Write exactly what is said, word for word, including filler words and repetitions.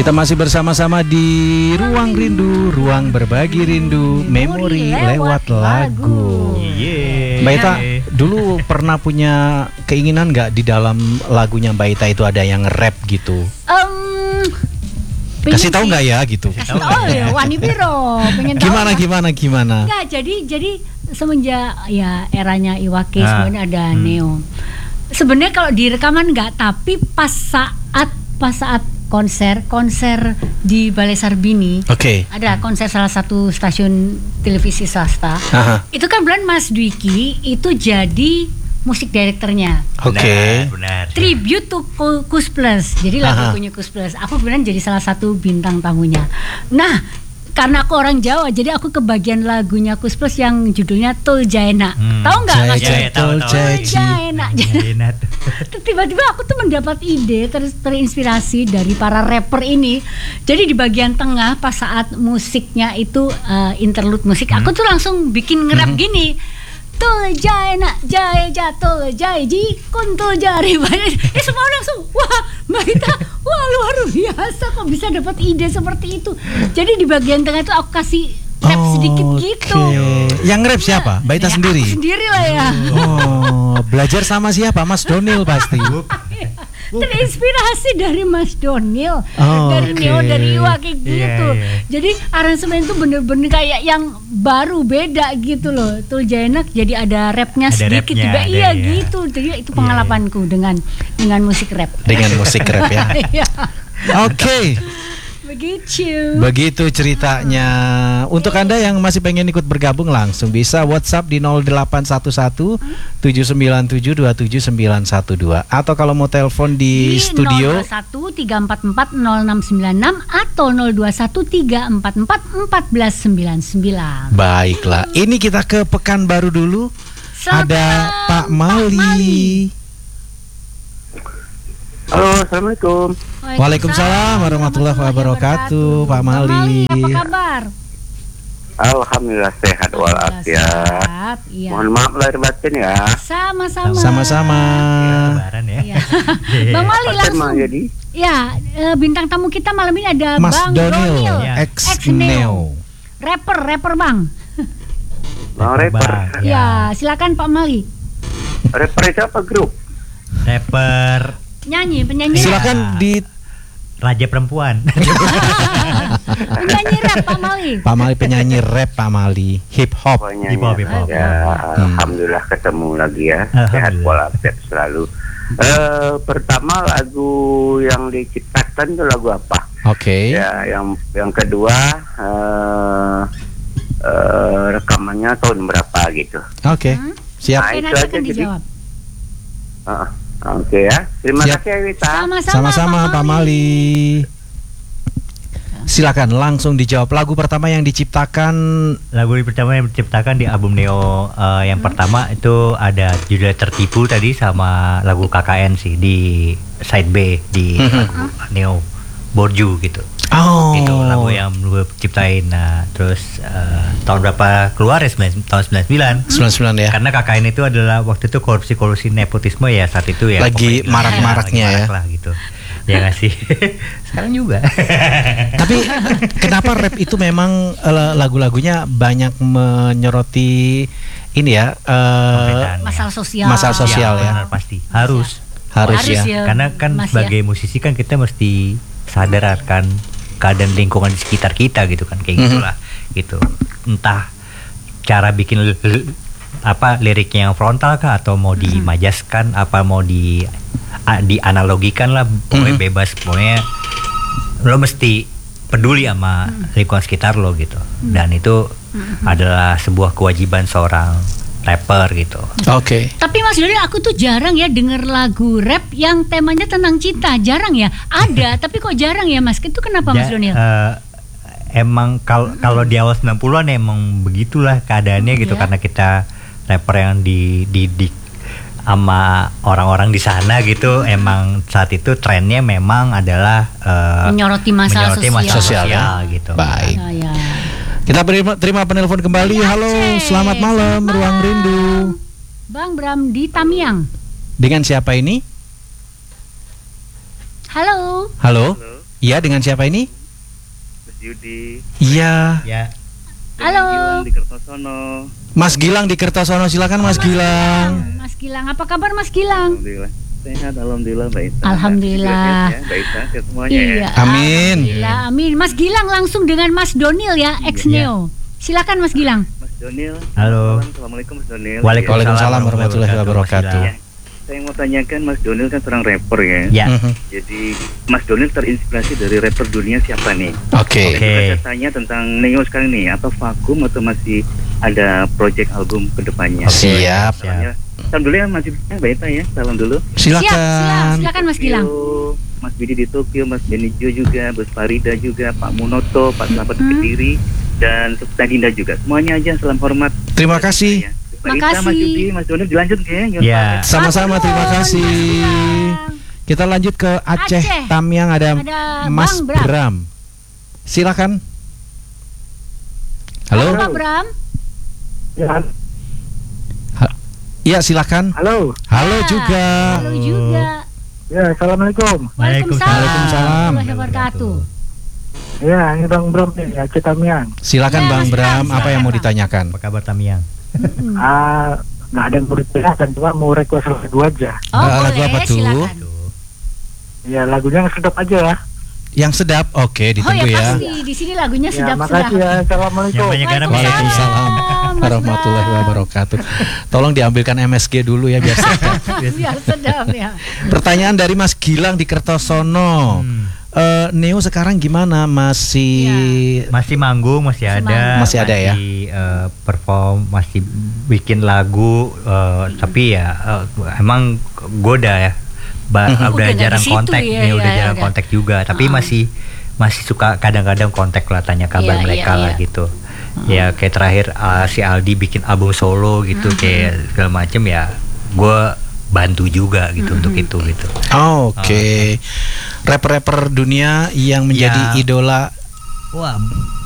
Kita masih bersama-sama di Ruang Rindu, Ruang Berbagi Rindu, Memori lewat lagu. Yeah. Mbak Ita, dulu pernah punya keinginan nggak di dalam lagunya Mbak Ita itu ada yang rap gitu? Um, Kasih tahu nggak ya gitu? Kasih tahu ya, Wani Biro. Pengen tahu Gimana ya? gimana gimana? Enggak, jadi jadi semenjak ya eranya Iwake Ah. sebenarnya ada Hmm. Neo. Sebenarnya kalau di rekaman enggak, tapi pas saat pas saat konser konser di Balai Sarbini. Oke. Ada konser salah satu stasiun televisi swasta. Aha. Itu kan bulan Mas Dwiki itu jadi musik direkturnya. Oke. Benar, benar. Tribute to Ku- Kus Plus. Jadi Aha. lagunya Kus Plus. Aku beneran jadi salah satu bintang tamunya. Nah, karena aku orang Jawa, jadi aku kebagian lagunya Kus Plus yang judulnya Tul Jaena. Hmm. Tahu nggak? Jaya, Mas? jaya, tahu, tul, tahu. jaya, Tul Jaena. Enak. Tiba-tiba aku tuh mendapat ide ter- terinspirasi dari para rapper ini. Jadi di bagian tengah pas saat musiknya itu uh, interlude musik, Hmm. aku tuh langsung bikin nge-rap gini. Tul Jaena, jaya jatuh, jaya ji, kuntul jari. Eh semua orang langsung, wah Mbak Ita, wah luar biasa kok bisa dapat ide seperti itu. Jadi di bagian tengah itu aku kasih rap sedikit Oke. gitu. Yang rap siapa? Mbak Ita Ya, sendiri? Aku sendiri lah ya. Oh, belajar sama siapa? Mas Donil pasti. Terinspirasi dari Mas Donil, Oh, dari oke. Neo, dari Iwa kayak gitu. Iya, iya. Jadi aransemen itu bener-bener kayak yang baru beda gitu loh. Tul Jaenak jadi ada rapnya Ada sedikit rapnya, juga. ada, Iya iya. gitu. Jadi itu pengalamanku dengan dengan musik rap. Dengan musik rap ya. Iya. Oke. Begitu. Begitu ceritanya. Untuk Anda yang masih pengen ikut bergabung langsung bisa WhatsApp di nol delapan satu satu tujuh sembilan tujuh dua tujuh sembilan satu dua atau kalau mau telepon di, studio nol dua satu tiga empat empat nol enam sembilan enam atau nol dua satu tiga empat empat empat sembilan sembilan. Baiklah, ini kita ke Pekanbaru dulu. Selamat Ada malam, Pak Mali. Halo, assalamualaikum. Waalaikumsalam warahmatullahi wabarakatuh, Pak Mali. Apa kabar? Alhamdulillah sehat walafiat. Sehat, iya. Mohon maaf lahir batin ya. Sama-sama. Sama-sama. Lebaran ya. Iya. Bang Mali Apa langsung. emang jadi? Ya, eh, bintang tamu kita malam ini ada Mas Bang Donil, Donil, Ya. ex ex-Neo. Neo. Rapper, rapper Bang. Bang rapper. Bang, Ya, silakan Pak Mali. Rapper itu apa grup? Rapper Nyanyi, penyanyi rap. Silakan di Raja Perempuan. Penyanyi rap Pak Mali. Pak Mali penyanyi rap, Pak Mali hip hop. Pokoknya Hip hop, hip hop. ya. Alhamdulillah ketemu lagi ya. Sehat Alhamdulillah. walafiat selalu. Eh, pertama lagu yang diciptakan itu lagu apa? Oke. Ya, yang yang kedua eh eh, rekamannya tahun berapa gitu? Oke. Hmm? Siap. Nah, Oke, itu nanti aja akan jadi. dijawab. Ah, Oke ya. Terima Siap. kasih Wita. Sama-sama, Sama-sama Pak Mali. Silakan langsung dijawab. Lagu pertama yang diciptakan Lagu pertama yang diciptakan di album Neo eh, yang pertama itu ada judulnya Tertipu tadi sama lagu K K N sih di side B di lagu Neo Borju gitu. Oh. Gitu lagu yang gue ciptain. Nah, terus eh, tahun berapa keluar ya? sembilan- tahun sembilan puluh sembilan. sembilan puluh sembilan ya. Karena K K N itu adalah waktu itu korupsi-korupsi nepotisme ya saat itu ya. Lagi pokoknya marak-maraknya lagi ya. marak lah gitu. Ya nggak sih. Sekarang juga. Tapi kenapa rap itu memang eh, lagu-lagunya banyak menyoroti ini ya? eh, Pemberitaan. Masalah sosial. Masalah sosial ya. Benar, pasti harus. harus, Harus ya. ya. Karena kan Mas, sebagai musisi kan kita mesti sadar akan keadaan lingkungan di sekitar kita gitu kan kayak Mhm. gitulah gitu. Entah cara bikin li- li- apa liriknya yang frontal kah atau mau dimajaskan apa mau di a- dianalogikan lah pokoknya Mhm. bebas pokoknya lo mesti peduli sama lingkungan sekitar lo gitu dan itu adalah sebuah kewajiban seorang rapper gitu. Oke. Tapi Mas Doni, aku tuh jarang ya denger lagu rap yang temanya tentang cinta. Jarang ya. Ada, tapi kok jarang ya Mas? Itu kenapa Mas Ja- Donil? eh, emang kalau kalau di awal sembilan puluhan emang begitulah keadaannya gitu Iya. karena kita rapper yang di didik sama orang-orang di sana gitu emang saat itu trennya memang adalah eh, Menyoroti masalah menyoroti sosial. masalah Sosial, ya. gitu. Baik. Ah, ya. Kita terima, terima penelpon kembali. Halo, Aceh. selamat malam, Selamat Ruang malam. Rindu. Bang Bram di Tamiang. Dengan siapa ini? Halo. Halo. Iya, dengan siapa ini? Mas Yudi. Iya. Ya. Halo. Gilang di Kertosono. Mas Gilang di Kertosono, silakan Mas Gilang. Mas Gilang, apa kabar Mas Gilang? Alhamdulillah. Sehat, alhamdulillah Mbak Isa. Alhamdulillah. Ya, Mbak Isa, sehat semuanya Iya. ya. Amin. Alhamdulillah, amin. Mas Gilang langsung dengan Mas Donil ya, ex Neo. Silakan Mas Gilang. Mas Donil. Halo. Assalamualaikum Mas Donil. Waalaikumsalam warahmatullahi wabarakatuh. Ya. Saya mau tanyakan, Mas Donil kan seorang rapper ya. Ya. Mhm. Jadi Mas Donil terinspirasi dari rapper dunia siapa nih? Oke. Oke. Saya tanya tentang Neo sekarang nih, atau vakum atau masih ada project album kedepannya? Oke. Siap. Salamnya, salam dulu ya Mas Yudi, Mbak Ita ya, salam dulu. Siap, siap. Silakan. Silakan Mas Gilang. Tokyo, Mas Bidi di Tokyo, Mas Benijo juga, Bos Farida juga, Pak Munoto, Pak Selamat Hmm. Kediri, dan Sukta Dinda juga. Semuanya aja salam hormat. Terima kasih. Mbak Ita, Makasih. Mas Yudi, Mas Donil dilanjut ya. Ya. Sama-sama, terima Matur, kasih. Mas Gilang. Kita lanjut ke Aceh, Aceh. Tamiang, ada, Ada Mas Bang Bram. Bram. Silakan. Halo. Pak Bram. Ya, Iya, silakan. halo. Halo Ya, juga. Halo juga. Ya, assalamualaikum. Waalaikumsalam. Waalaikumsalam. warahmatullahi wabarakatuh. Ya, ini Bang Bram nih, ya kita Miang. Silakan Ya, Bang Mas Bram, Bram, apa yang mau silakan, ditanyakan? Apa kabar Tamiang? Mm-mm. Ah, nggak ada yang mau ditanyakan, cuma mau request lagu aja. Oh, Ah, lagu boleh, apa tuh? silakan. Ya, lagunya yang sedap aja ya. Yang sedap, oke, Oh ya ditunggu ya. pasti di sini lagunya Ya, sedap-sedap. makasih ya. Assalamualaikum. Yang banyak garam ya. Waalaikumsalam Mas warahmatullahi Bram. wabarakatuh. Tolong diambilkan M S G dulu ya biar sedap. Biar sedap ya. Pertanyaan dari Mas Gilang di Kertosono. Hmm. Eh, Neo sekarang gimana? Masih Masih manggung, masih Masih ada, manggung. Masih ada ya? eh, perform, masih bikin lagu, eh, tapi ya eh, emang goda ya, ba- Mhm. udah Udah nggak jarang di situ kontak, ya, ya, udah ya, jarang udah. kontak juga, tapi Ah. masih masih suka kadang-kadang kontak lah, tanya kabar Iya, mereka iya, lah iya. gitu. Ya kayak terakhir uh, si Aldi bikin album solo gitu, Mhm. kayak segala macem ya, gue bantu juga gitu untuk itu gitu. Oh, oke. Rapper-rapper dunia yang menjadi Ya. idola Wah,